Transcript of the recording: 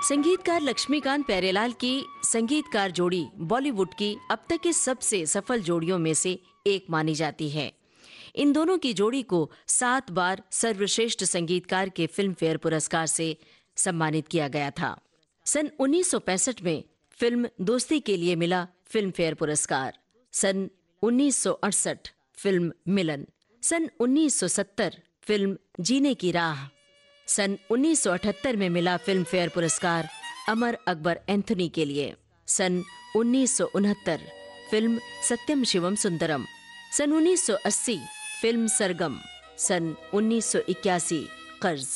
संगीतकार लक्ष्मीकांत प्यारेलाल की संगीतकार जोड़ी बॉलीवुड की अब तक की सबसे सफल जोड़ियों में से एक मानी जाती है। इन दोनों की जोड़ी को 7 बार सर्वश्रेष्ठ संगीतकार के फिल्म फेयर पुरस्कार से सम्मानित किया गया था। सन 1965 में फिल्म दोस्ती के लिए मिला फिल्म फेयर पुरस्कार, सन 1968 फिल्म मिलन, सन 1970 फिल्म जीने की राह, सन 1978 में मिला फिल्म फेयर पुरस्कार अमर अकबर एंथोनी के लिए, सन 1969 फिल्म सत्यम शिवम सुंदरम, सन 1980 फिल्म सरगम, सन 1981 कर्ज।